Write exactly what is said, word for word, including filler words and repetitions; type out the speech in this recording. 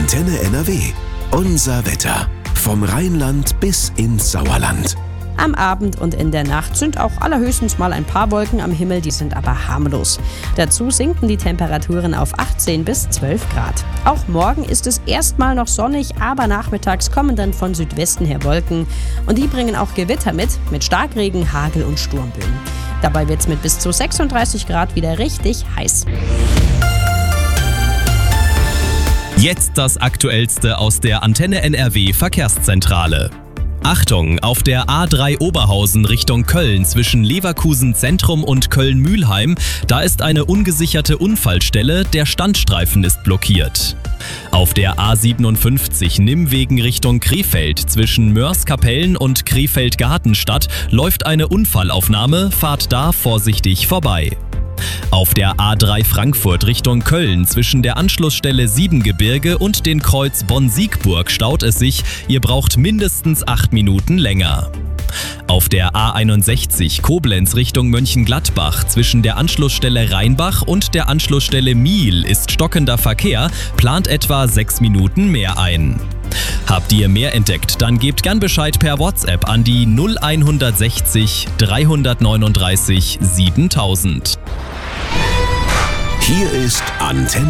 Antenne N R W. Unser Wetter. Vom Rheinland bis ins Sauerland. Am Abend und in der Nacht sind auch allerhöchstens mal ein paar Wolken am Himmel, die sind aber harmlos. Dazu sinken die Temperaturen auf achtzehn bis zwölf Grad. Auch morgen ist es erstmal noch sonnig, aber nachmittags kommen dann von Südwesten her Wolken. Und die bringen auch Gewitter mit, mit Starkregen, Hagel und Sturmböen. Dabei wird es mit bis zu sechsunddreißig Grad wieder richtig heiß. Jetzt das Aktuellste aus der Antenne N R W Verkehrszentrale. Achtung, auf der A drei Oberhausen Richtung Köln zwischen Leverkusen Zentrum und Köln-Mülheim, da ist eine ungesicherte Unfallstelle, der Standstreifen ist blockiert. Auf der A siebenundfünfzig Nimmwegen Richtung Krefeld zwischen Mörs-Kapellen und Krefeld-Gartenstadt läuft eine Unfallaufnahme, fahrt da vorsichtig vorbei. Auf der A drei Frankfurt Richtung Köln zwischen der Anschlussstelle Siebengebirge und den Kreuz Bonn-Siegburg staut es sich, ihr braucht mindestens acht Minuten länger. Auf der A einundsechzig Koblenz Richtung Mönchengladbach zwischen der Anschlussstelle Rheinbach und der Anschlussstelle Miel ist stockender Verkehr, plant etwa sechs Minuten mehr ein. Habt ihr mehr entdeckt, dann gebt gern Bescheid per WhatsApp an die null hundertsechzig dreihundertneununddreißig siebentausend. Hier ist Antenne